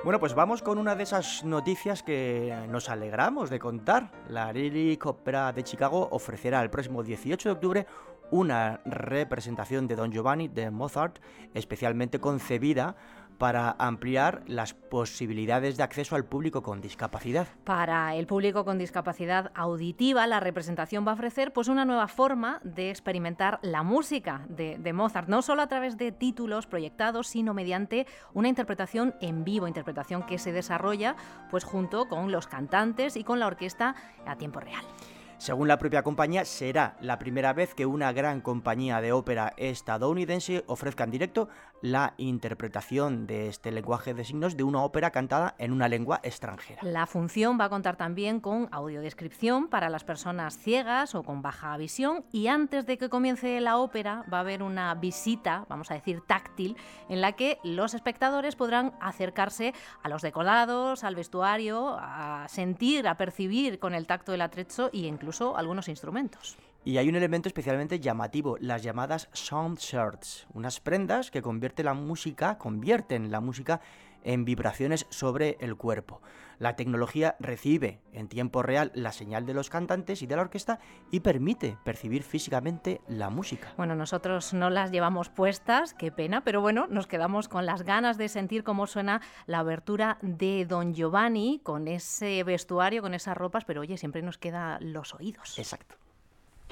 Bueno, pues vamos con una de esas noticias que nos alegramos de contar. La Lyric Opera de Chicago ofrecerá el próximo 18 de octubre una representación de Don Giovanni de Mozart especialmente concebida para ampliar las posibilidades de acceso al público con discapacidad. Para el público con discapacidad auditiva, la representación va a ofrecer pues, una nueva forma de experimentar la música de Mozart, no solo a través de títulos proyectados, sino mediante una interpretación en vivo, interpretación que se desarrolla pues, junto con los cantantes y con la orquesta a tiempo real. Según la propia compañía, será la primera vez que una gran compañía de ópera estadounidense ofrezca en directo la interpretación de este lenguaje de signos de una ópera cantada en una lengua extranjera. La función va a contar también con audiodescripción para las personas ciegas o con baja visión, y antes de que comience la ópera va a haber una visita, vamos a decir táctil, en la que los espectadores podrán acercarse a los decorados, al vestuario, a sentir, a percibir con el tacto del attrezzo y incluso algunos instrumentos. Y hay un elemento especialmente llamativo, las llamadas sound shirts, unas prendas que convierten la música en vibraciones sobre el cuerpo. La tecnología recibe en tiempo real la señal de los cantantes y de la orquesta y permite percibir físicamente la música. Bueno, nosotros no las llevamos puestas, qué pena, pero bueno, nos quedamos con las ganas de sentir cómo suena la obertura de Don Giovanni con ese vestuario, con esas ropas, pero oye, siempre nos quedan los oídos. Exacto.